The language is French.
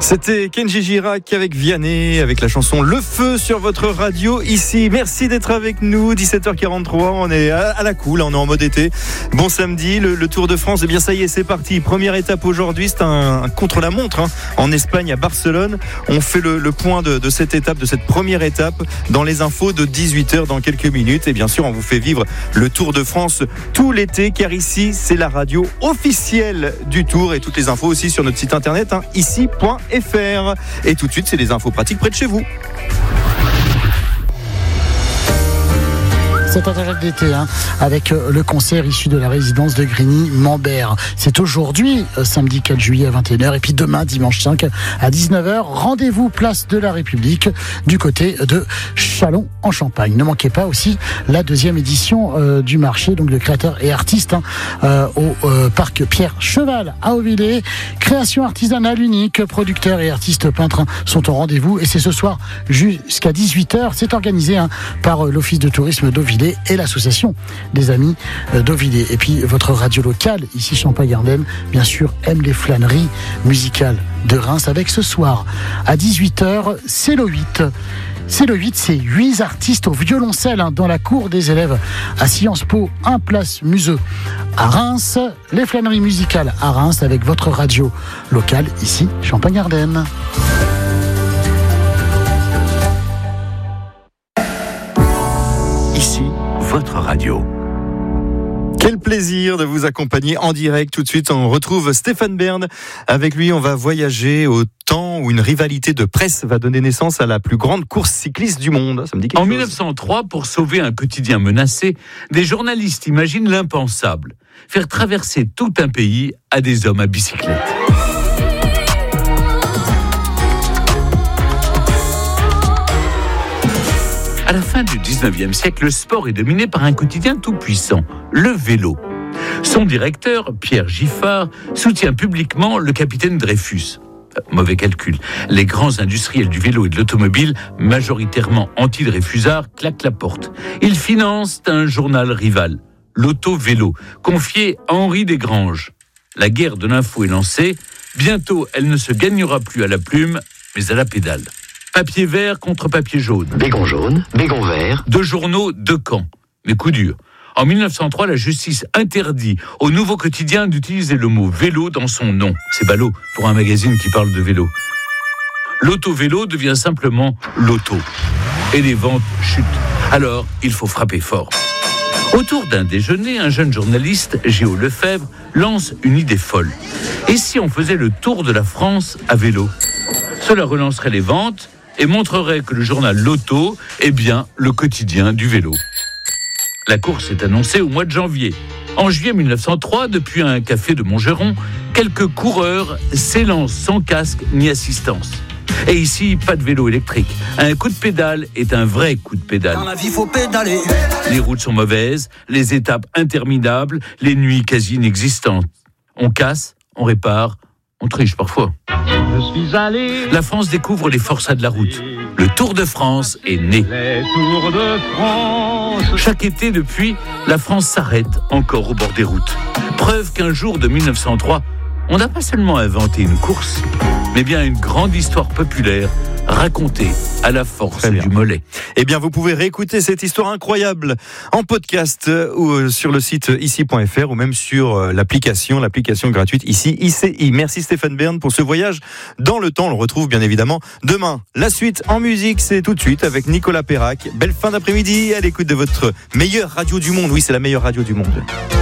C'était Kenji Girac avec Vianney, avec la chanson Le Feu sur votre radio ici. Merci d'être avec nous, 17h43, on est à la cool, on est en mode été. Bon samedi, le Tour de France, eh bien ça y est, c'est parti. Première étape aujourd'hui, c'est un contre-la-montre en Espagne, à Barcelone. On fait le point de cette étape, de cette première étape, dans les infos de 18h dans quelques minutes. Et bien sûr, on vous fait vivre le Tour de France tout l'été, car ici, c'est la radio officielle du Tour. Et toutes les infos aussi sur notre site internet, ici.fr. Et tout de suite, c'est les infos pratiques près de chez vous. C'est un direct d'été avec le concert issu de la résidence de Grigny-Mambert. C'est aujourd'hui, samedi 4 juillet à 21h, et puis demain, dimanche 5 à 19h. Rendez-vous place de la République du côté de Châlons-en-Champagne. Ne manquez pas aussi la deuxième édition du marché donc de créateurs et artistes au parc Pierre Cheval à Auvillers. Création artisanale unique, producteurs et artistes peintres sont au rendez-vous, et c'est ce soir jusqu'à 18h. C'est organisé par l'Office de tourisme d'Auvillers et l'association des amis d'Auvillers. Et puis votre radio locale, ici Champagne-Ardenne, bien sûr, aime les flâneries musicales de Reims, avec ce soir à 18h, c'est le 8. C'est le 8, c'est 8 artistes au violoncelle dans la cour des élèves à Sciences Po, 1 place Museux à Reims. Les flâneries musicales à Reims avec votre radio locale, ici Champagne-Ardenne. Ici, votre radio. Quel plaisir de vous accompagner en direct. Tout de suite, on retrouve Stéphane Bern. Avec lui, on va voyager au temps où une rivalité de presse va donner naissance à la plus grande course cycliste du monde. Ça me dit quelque chose. En 1903, pour sauver un quotidien menacé, des journalistes imaginent l'impensable. Faire traverser tout un pays à des hommes à bicyclette. À la fin du 19e siècle, le sport est dominé par un quotidien tout-puissant, le vélo. Son directeur, Pierre Giffard, soutient publiquement le capitaine Dreyfus. Mauvais calcul. Les grands industriels du vélo et de l'automobile, majoritairement anti-Dreyfusards, claquent la porte. Ils financent un journal rival, l'Auto-Vélo, confié à Henri Desgranges. La guerre de l'info est lancée. Bientôt, elle ne se gagnera plus à la plume, mais à la pédale. Papier vert contre papier jaune. Bégon jaune, bégon vert. 2 journaux, 2 camps. Mais coup dur. En 1903, la justice interdit au nouveau quotidien d'utiliser le mot vélo dans son nom. C'est ballot pour un magazine qui parle de vélo. L'auto-vélo devient simplement l'auto. Et les ventes chutent. Alors, il faut frapper fort. Autour d'un déjeuner, un jeune journaliste, Géo Lefebvre, lance une idée folle. Et si on faisait le tour de la France à vélo ? Cela relancerait les ventes et montrerait que le journal L'Auto est bien le quotidien du vélo. La course est annoncée au mois de janvier. En juillet 1903, depuis un café de Montgeron, quelques coureurs s'élancent sans casque ni assistance. Et ici, pas de vélo électrique. Un coup de pédale est un vrai coup de pédale. Dans la vie, faut pédaler. Les routes sont mauvaises, les étapes interminables, les nuits quasi inexistantes. On casse, on répare, on triche parfois. La France découvre les forçats de la route. Le Tour de France est né. Chaque été depuis, la France s'arrête encore au bord des routes. Preuve qu'un jour de 1903, on n'a pas seulement inventé une course, mais bien une grande histoire populaire racontée à la force du mollet. Eh bien, vous pouvez réécouter cette histoire incroyable en podcast ou sur le site ici.fr ou même sur l'application gratuite ici, ICI. Merci Stéphane Bern pour ce voyage dans le temps. On le retrouve bien évidemment demain. La suite en musique, c'est tout de suite avec Nicolas Perrac. Belle fin d'après-midi à l'écoute de votre meilleure radio du monde. Oui, c'est la meilleure radio du monde.